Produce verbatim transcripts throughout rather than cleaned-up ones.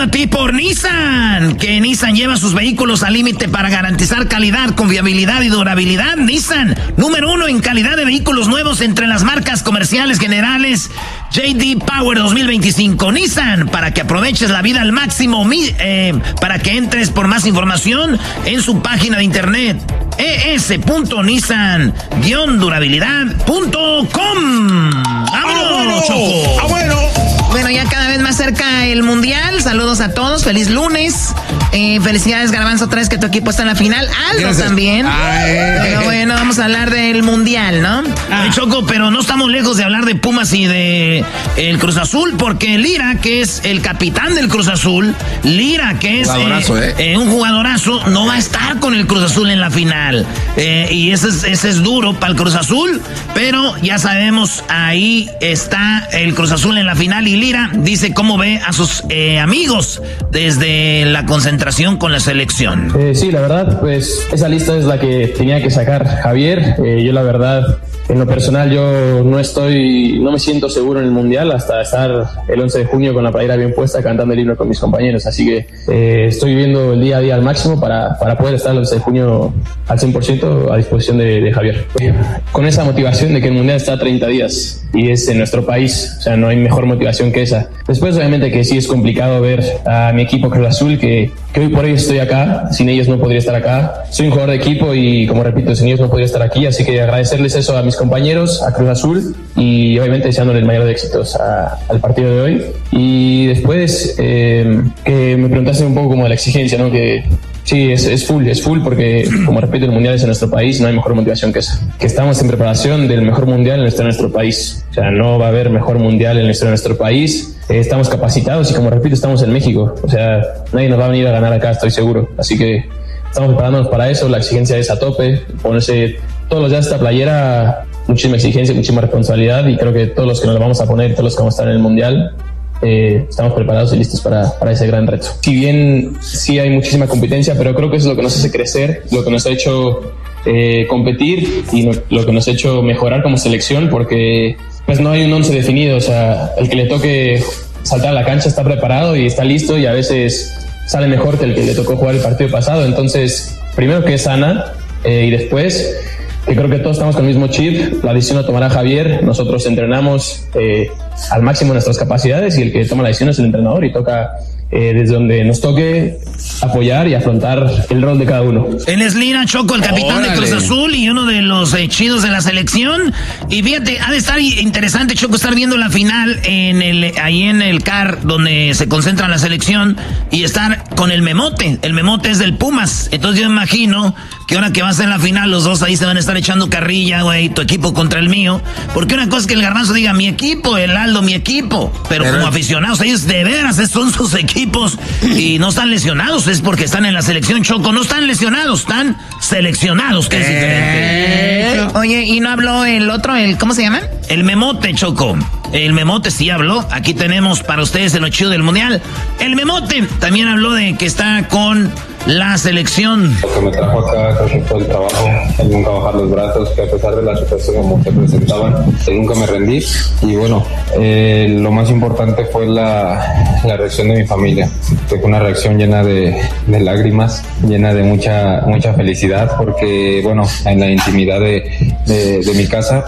traído a ti por Nissan, que Nissan lleva sus vehículos al límite para garantizar calidad, confiabilidad y durabilidad. Nissan, número uno en calidad de vehículos nuevos entre las marcas comerciales generales. J D Power dos mil veinticinco. Nissan, para que aproveches la vida al máximo. Eh, para que entres por más información en su página de internet e s punto nissan guion durabilidad punto com. ¡Vámonos, Choco! ¡Ah, bueno! Bueno, ya cada vez más cerca el Mundial. Saludos a todos. Feliz lunes. Eh, felicidades, Garbanzo, otra vez que tu equipo está en la final. Aldo Gracias. también. Ay. Pero bueno, vamos a hablar del Mundial, ¿no? Ah. Choco, pero no estamos lejos de hablar de Pumas y de el Cruz Azul, porque Lira, que es el capitán del Cruz Azul, Lira, que es jugadorazo, eh, eh, un jugadorazo, no va a estar con el Cruz Azul en la final. Eh, y ese es, ese es duro para el Cruz Azul, pero ya sabemos, ahí está el Cruz Azul en la final y Lira dice cómo ve a sus eh, amigos desde la concentración con la selección. Eh, sí, la verdad, pues esa lista es la que tenía que sacar Javier. Eh, yo la verdad, en lo personal, yo no estoy, no me siento seguro en el Mundial hasta estar el once de junio con la playera bien puesta cantando el himno con mis compañeros. Así que eh, estoy viviendo el día a día al máximo para, para poder estar el once de junio al cien por ciento a disposición de, de Javier. Eh, con esa motivación de que el Mundial está a treinta días y es en nuestro país, o sea, no hay mejor motivación que esa. Después, obviamente, que sí es complicado ver a mi equipo Cruz Azul, que, que hoy por hoy estoy acá, sin ellos no podría estar acá. Soy un jugador de equipo y, como repito, sin ellos no podría estar aquí, así que agradecerles eso a mis compañeros, a Cruz Azul y obviamente deseándole el mayor de éxitos a, al partido de hoy. Y después, eh, que me preguntaste un poco como de la exigencia, ¿no? Que sí, es, es full, es full porque, como repito, el Mundial es en nuestro país, no hay mejor motivación que esa. Que estamos en preparación del mejor Mundial en nuestro, nuestro país. O sea, no va a haber mejor Mundial en nuestro, nuestro país. Eh, estamos capacitados y, como repito, estamos en México. O sea, nadie nos va a venir a ganar acá, estoy seguro. Así que estamos preparándonos para eso, la exigencia es a tope. Ponerse todos los días esta playera, muchísima exigencia, muchísima responsabilidad y creo que todos los que nos la vamos a poner, todos los que vamos a estar en el Mundial, Eh, estamos preparados y listos para, para ese gran reto. Si bien sí hay muchísima competencia, pero creo que eso es lo que nos hace crecer, lo que nos ha hecho eh, competir y lo, lo que nos ha hecho mejorar como selección, porque pues no hay un once definido, o sea, el que le toque saltar a la cancha está preparado y está listo y a veces sale mejor que el que le tocó jugar el partido pasado. Entonces, primero que es sana eh, y después que creo que todos estamos con el mismo chip. La decisión la tomará Javier, nosotros entrenamos eh, al máximo de nuestras capacidades y el que toma la decisión es el entrenador y toca eh, desde donde nos toque apoyar y afrontar el rol de cada uno. Él es Lira, Choco, el capitán Órale. de Cruz Azul y uno de los eh, chidos de la selección. Y fíjate, ha de estar interesante, Choco, estar viendo la final en el ahí en el C A R, donde se concentra la selección, y estar con el Memote. El Memote es del Pumas. Entonces yo imagino que ahora que va a ser la final, los dos ahí se van a estar echando carrilla, güey, tu equipo contra el mío. Porque una cosa es que el Garbanzo diga mi equipo, el Aldo mi equipo. Pero, pero como aficionados, ellos de veras son sus equipos y no están lesionados, es porque están en la selección, Choco. No están lesionados, están seleccionados, que es diferente. Eh, oye, ¿y no habló el otro, el cómo se llama? El Memote, Choco. El Memote sí habló. Aquí tenemos para ustedes el chido del Mundial. El Memote también habló de que está con la selección. Lo que me trajo acá, creo que fue el trabajo, el nunca bajar los brazos, que a pesar de la situación como se presentaban, nunca me rendí. Y bueno, eh, lo más importante fue la, la reacción de mi familia, que fue una reacción llena de, de lágrimas, llena de mucha mucha felicidad, porque bueno, en la intimidad de, de, de mi casa,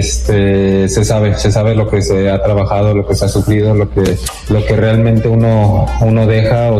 este se sabe, se sabe lo que se ha trabajado, lo que se ha sufrido, lo que, lo que realmente uno, uno deja.